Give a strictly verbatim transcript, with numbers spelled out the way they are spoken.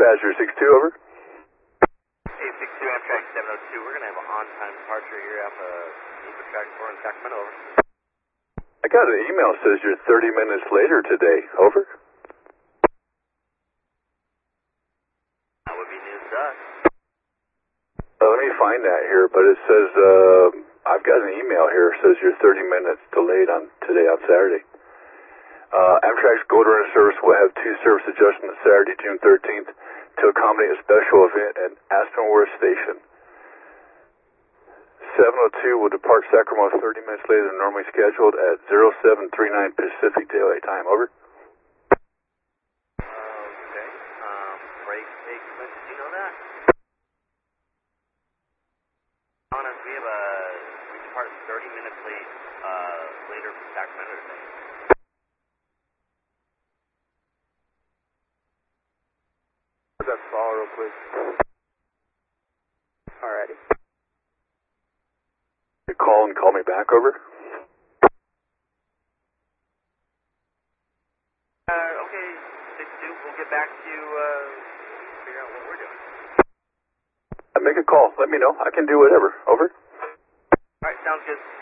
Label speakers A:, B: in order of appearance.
A: Badger six two, over.
B: Hey, six two Amtrak seven oh two, we're going to have an on-time departure here off of Eagle Track four in Sacramento, over.
A: I got an email that says you're thirty minutes later today, over.
B: That would be news to us.
A: Uh, let me find that here, but it says, uh, I've got an email here that says you're thirty minutes delayed on today on Saturday. Uh, Amtrak's Gold Runner service will have two service adjustments Saturday, June thirteenth to accommodate a special event at Aspenworth Station. seven oh two will depart Sacramento thirty minutes later than normally scheduled at oh seven thirty-nine Pacific Daylight Time, over.
B: Okay, um, break sequence, did you know that? On us, we have a, we depart thirty minutes late, uh, later from Sacramento today.
C: That fall real quick. Alrighty.
A: You call and call me back, over.
B: Uh, okay, six two, we'll get back to you, uh, figure out what we're doing.
A: Uh, make a call. Let me know. I can do whatever. Over.
B: Alright, sounds good.